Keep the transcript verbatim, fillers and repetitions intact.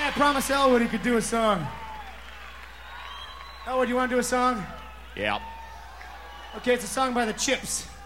I promised Elwood he could do a song. Elwood, you want to do a song? Yeah. Okay, it's a song by the Chips.